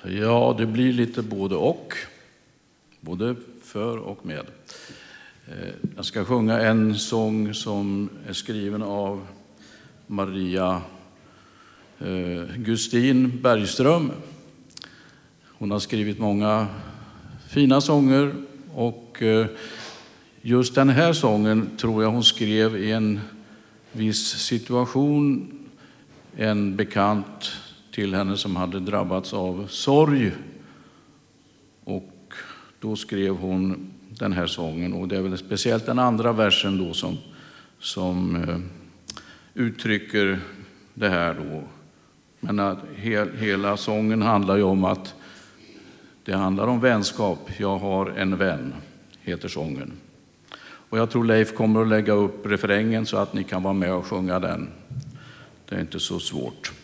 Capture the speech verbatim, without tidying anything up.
Ja, det blir lite både och. Både för och med. Jag ska sjunga en sång som är skriven av Maria Gustin Bergström. Hon har skrivit många fina sånger, och just den här sången tror jag hon skrev i en viss situation. En bekant till henne som hade drabbats av sorg, och då skrev hon den här sången, och det är väl speciellt den andra versen då som, som eh, uttrycker det här då. Men att he, hela sången handlar ju om att det handlar om vänskap. Jag har en vän, heter sången. Och jag tror Leif kommer att lägga upp refrängen så att ni kan vara med och sjunga den. Det är inte så svårt.